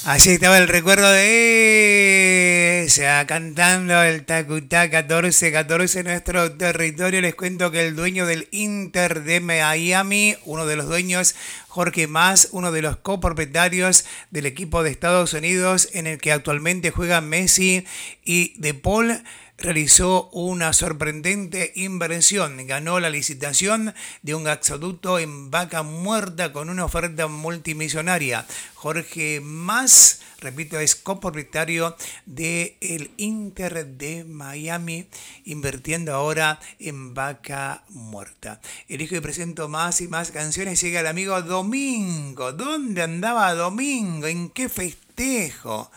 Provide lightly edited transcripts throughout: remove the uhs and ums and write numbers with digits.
Allí estaba el recuerdo de ella cantando el Tacutá 14-14 en nuestro territorio. Les cuento que el dueño del Inter de Miami, uno de los dueños, Jorge Mas, uno de los copropietarios del equipo de Estados Unidos en el que actualmente juegan Messi y De Paul, realizó una sorprendente inversión. Ganó la licitación de un gasoducto en Vaca Muerta con una oferta multimillonaria. Jorge Mas, repito, es copropietario del Inter de Miami, invirtiendo ahora en Vaca Muerta. Elijo y presento más y más canciones. Llega el amigo Domingo. ¿Dónde andaba Domingo? ¿En qué festejo?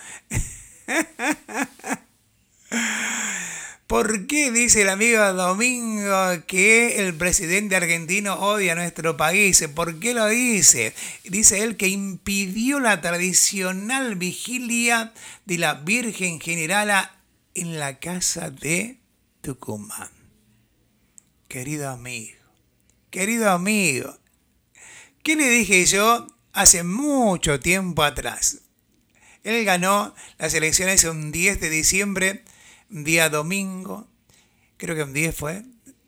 ¿Por qué dice el amigo Domingo que el presidente argentino odia a nuestro país? ¿Por qué lo dice? Dice él que impidió la tradicional vigilia de la Virgen Generala en la casa de Tucumán. Querido amigo, ¿qué le dije yo hace mucho tiempo atrás? Él ganó las elecciones un 10 de diciembre, un día domingo, creo que un 10 fue.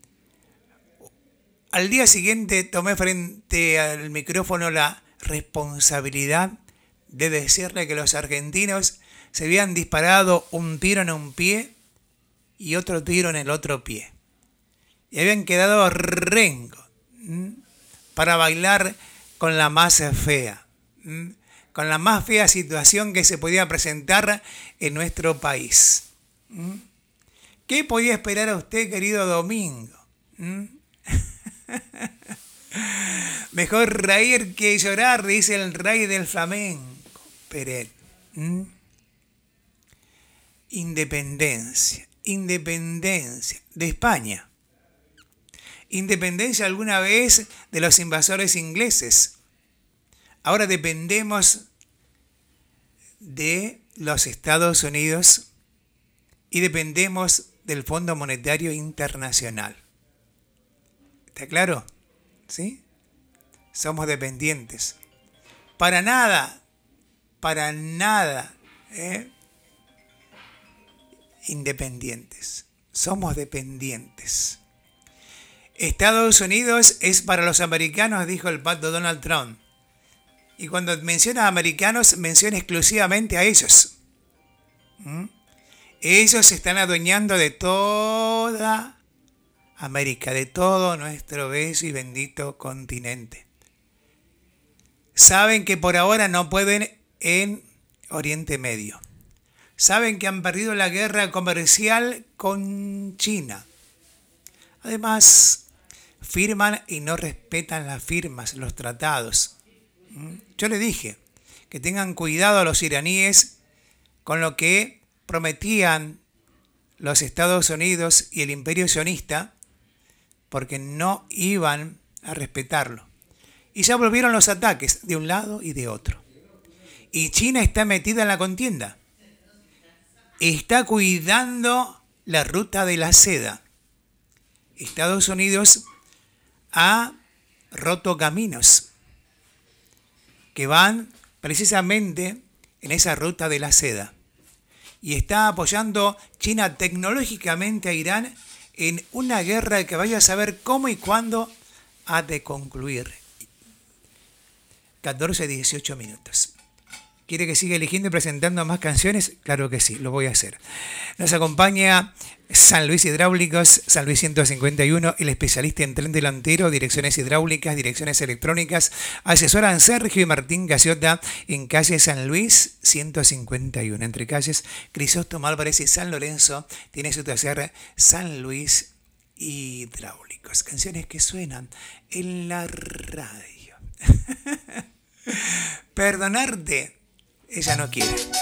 Al día siguiente tomé frente al micrófono la responsabilidad de decirle que los argentinos se habían disparado un tiro en un pie y otro tiro en el otro pie. Y habían quedado rengo para bailar con la más fea, con la más fea situación que se podía presentar en nuestro país. ¿Qué podía esperar a usted, querido Domingo? Mejor reír que llorar, dice el rey del flamenco, Perel. Independencia de España. Independencia alguna vez de los invasores ingleses. Ahora dependemos de los Estados Unidos y dependemos del Fondo Monetario Internacional. ¿Está claro? ¿Sí? Somos dependientes. Para nada, independientes. Somos dependientes. Estados Unidos es para los americanos, dijo el pato Donald Trump. Y cuando menciona a americanos, menciona exclusivamente a ellos. Ellos se están adueñando de toda América, de todo nuestro bello y bendito continente. Saben que por ahora no pueden en Oriente Medio. Saben que han perdido la guerra comercial con China. Además, firman y no respetan las firmas, los tratados. Yo le dije que tengan cuidado a los iraníes con lo que prometían los Estados Unidos y el Imperio sionista, porque no iban a respetarlo. Y ya volvieron los ataques de un lado y de otro. Y China está metida en la contienda. Está cuidando la ruta de la seda. Estados Unidos ha roto caminos que van precisamente en esa ruta de la seda. Y está apoyando China tecnológicamente a Irán en una guerra que vaya a saber cómo y cuándo ha de concluir. 18 minutos. ¿Quiere que siga eligiendo y presentando más canciones? Claro que sí, lo voy a hacer. Nos acompaña San Luis Hidráulicos, San Luis 151, el especialista en tren delantero, direcciones hidráulicas, direcciones electrónicas. Asesoran Sergio y Martín Gaciota en calle San Luis 151. Entre calles Crisóstomo Álvarez y San Lorenzo tiene su taller San Luis Hidráulicos. Canciones que suenan en la radio. Perdonarte, ella no quiere.